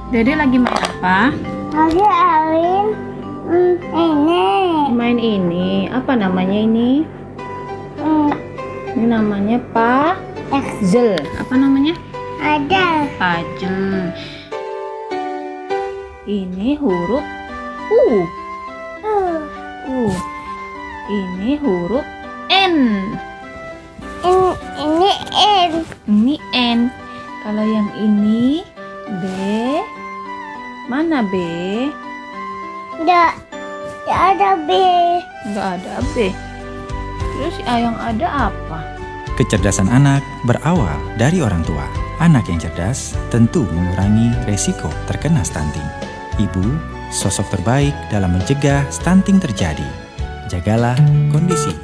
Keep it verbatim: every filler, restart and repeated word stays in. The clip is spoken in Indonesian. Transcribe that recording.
Dede lagi main apa? Lagi Alin hmm, ini Main ini. Apa namanya ini? hmm, Ini namanya puzzle. Apa namanya? ada Puzzle. Ini huruf U. uh, U. Ini huruf N. ini ini N Ini N. Kalau yang ini B. Mana B? enggak enggak ada B. Nggak ada B. Terus yang ada apa? Kecerdasan anak berawal dari orang tua. Anak yang cerdas tentu mengurangi resiko terkena stunting. Ibu, sosok terbaik dalam mencegah stunting terjadi. Jagalah kondisi